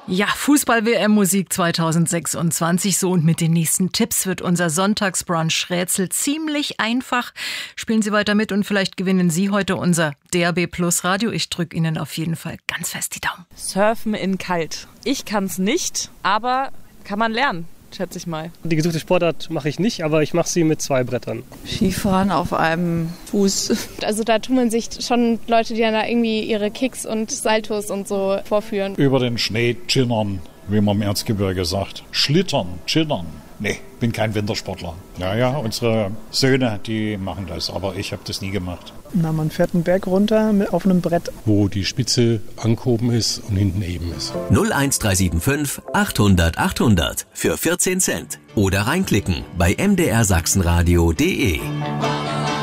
Ja, Fußball-WM-Musik 2026, so, und mit den nächsten Tipps wird unser Sonntagsbrunch-Rätsel ziemlich einfach. Spielen Sie weiter mit und vielleicht gewinnen Sie heute unser DAB Plus Radio. Ich drücke Ihnen auf jeden Fall ganz fest die Daumen. Surfen in kalt. Ich kann's nicht, aber kann man lernen, schätze ich mal. Die gesuchte Sportart mache ich nicht, aber ich mache sie mit 2 Brettern. Skifahren auf einem Fuß. Also da tummeln sich schon Leute, die dann da irgendwie ihre Kicks und Saltos und so vorführen. Über den Schnee chillern, wie man im Erzgebirge sagt. Schlittern, chillern. Nee, bin kein Wintersportler. Ja, unsere Söhne, die machen das, aber ich habe das nie gemacht. Na, man fährt einen Berg runter auf einem Brett, wo die Spitze angehoben ist und hinten eben ist. 01375 800 800 für 14 Cent. Oder reinklicken bei mdrsachsenradio.de.